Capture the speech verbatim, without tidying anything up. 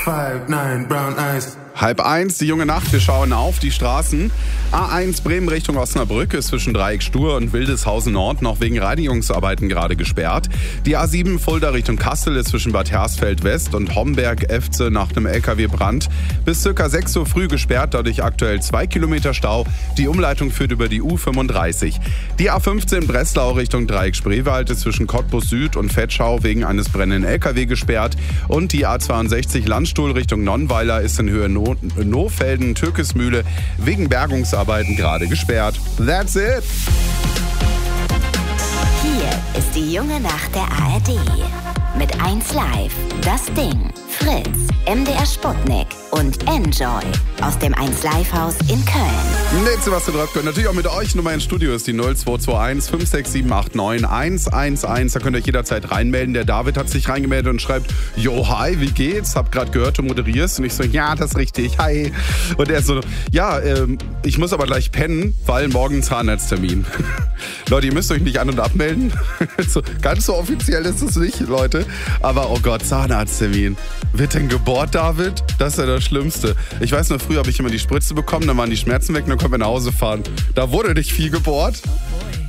Five, nine, brown eyes. Halb eins, die junge Nacht, wir schauen auf die Straßen. A eins Bremen Richtung Osnabrück ist zwischen Dreieck Stur und Wildeshausen Nord noch wegen Reinigungsarbeiten gerade gesperrt. Die A sieben Fulda Richtung Kassel ist zwischen Bad Hersfeld West und Homberg-Efze nach einem L K W-Brand bis circa sechs Uhr früh gesperrt, dadurch aktuell zwei Kilometer Stau. Die Umleitung führt über die U fünfunddreißig. Die A fünfzehn Breslau Richtung Dreieck Spreewald ist zwischen Cottbus Süd und Vetschau wegen eines brennenden L K W gesperrt. Und die A zweiundsechzig Landstuhl Richtung Nonnweiler ist in Höhe No- Nohfelden Türkismühle wegen Bergungsarbeiten gerade gesperrt. That's it! Hier ist die junge Nacht der A R D. Mit eins Live, Das Ding, Fritz, M D R Sputnik und Enjoy aus dem eins Live Haus in Köln. Nächste, was ihr drauf könnt. Natürlich auch mit euch. Nummer ins Studio ist die null zwei zwei eins fünf sechs sieben acht neun eins eins eins. Da könnt ihr euch jederzeit reinmelden. Der David hat sich reingemeldet und schreibt: Yo, hi, wie geht's? Hab gerade gehört, du moderierst. Und ich so: Ja, das ist richtig, hi. Und er so: Ja, ähm, ich muss aber gleich pennen, weil morgen Zahnarzttermin. Leute, ihr müsst euch nicht an- und abmelden. so, ganz so offiziell ist es nicht, Leute. Aber oh Gott, Zahnarzttermin. Wird denn gebohrt, David? Das ist ja das Schlimmste. Ich weiß noch, früher habe ich immer die Spritze bekommen, dann waren die Schmerzen weg und dann konnten wir nach Hause fahren. Da wurde nicht viel gebohrt.